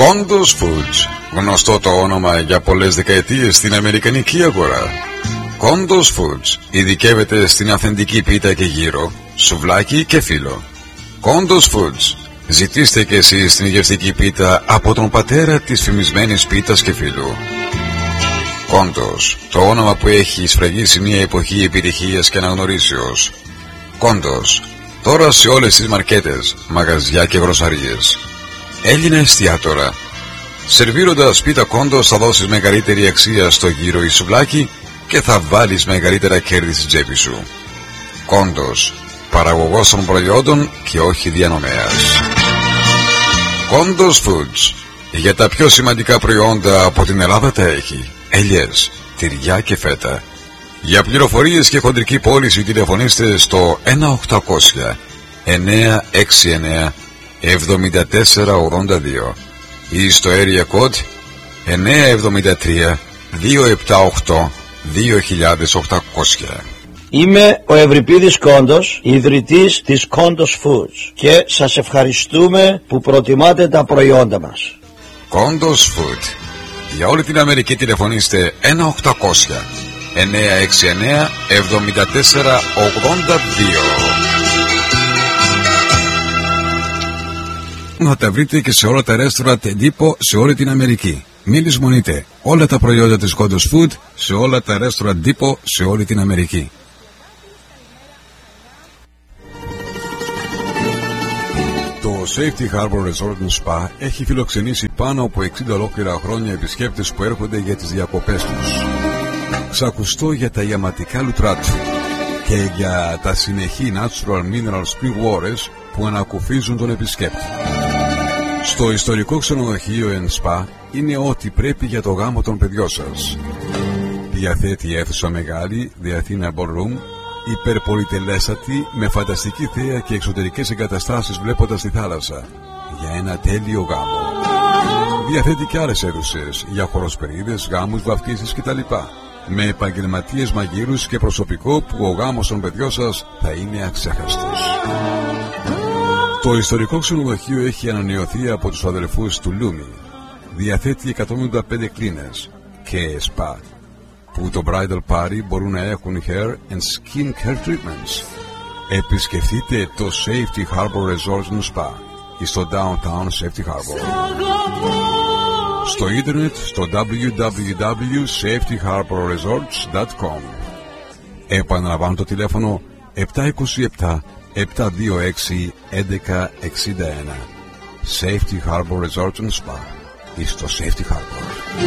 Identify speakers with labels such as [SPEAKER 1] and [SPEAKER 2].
[SPEAKER 1] Condos Foods, γνωστό το όνομα για πολλές δεκαετίες στην αμερικανική αγορά. Condos Foods ειδικεύεται στην αυθεντική πίτα και γύρο, σουβλάκι και φύλλο. Condos Foods, ζητήστε και εσείς την γευστική πίτα από τον πατέρα της φημισμένης πίτας και φύλλου. Condos, το όνομα που έχει σφραγίσει μια εποχή επιτυχίας και αναγνωρίσεως. Condos, τώρα σε όλες τις μαρκέτες, μαγαζιά και γροσαρίες. Έλληνα εστιατόρα. Σερβίροντας πίτα Condos θα δώσεις μεγαλύτερη αξία στο γύρο ή σουβλάκι και θα βάλεις μεγαλύτερα κέρδη στην τσέπη σου. Condos, παραγωγός των προϊόντων και όχι διανομέας. Condos Foods, για τα πιο σημαντικά προϊόντα από την Ελλάδα τα έχει. Ελιές, τυριά και φέτα. Για πληροφορίες και χοντρική πώληση τηλεφωνήστε στο 1-800 969 7482 ή στο area code 973 278 2800.
[SPEAKER 2] Είμαι ο Ευρυπίδης Κόντος, ιδρυτής της Condos Foods και σας ευχαριστούμε που προτιμάτε τα προϊόντα μας.
[SPEAKER 1] Condos Food. Για όλη την Αμερική τηλεφωνήστε 1-800 969 7482. Να τα βρείτε και σε όλα τα ρέστοραντ εντύπω σε όλη την Αμερική. Μην λησμονείτε όλα τα προϊόντα της Condos Food σε όλα τα ρέστοραντ εντύπω σε όλη την Αμερική. Το Safety Harbor Resort Spa έχει φιλοξενήσει πάνω από 60 ολόκληρα χρόνια επισκέπτες που έρχονται για τις διακοπές τους. Ξακουστό για τα ιαματικά λουτρά του και για τα συνεχή natural mineral spring waters που ανακουφίζουν τον επισκέπτη. Στο ιστορικό ξενοδοχείο Spa είναι ό,τι πρέπει για το γάμο των παιδιών σας. Διαθέτει αίθουσα μεγάλη, διαθήνα ballroom, υπερπολιτελέστατη με φανταστική θέα και εξωτερικές εγκαταστάσεις βλέποντας τη θάλασσα για ένα τέλειο γάμο. Διαθέτει και άλλες αίθουσες για χοροσπερίδες, γάμους, βαφτίσεις κτλ. Με επαγγελματίες μαγείρους και προσωπικό που ο γάμος των παιδιών σας θα είναι αξέχαστος. Το ιστορικό ξενοδοχείο έχει ανανεωθεί από τους αδελφούς του Λούμι. Διαθέτει 175 κλίνες και σπα που το bridal party μπορούν να έχουν hair and skin care treatments. Επισκεφτείτε το Safety Harbor Resort Spa στο downtown Safety Harbor. Στο ίντερνετ στο www.safetyharborresorts.com. Επαναλαμβάνω το τηλέφωνο 727 726 1161. Safety Harbor Resort Spa στο Safety Harbor.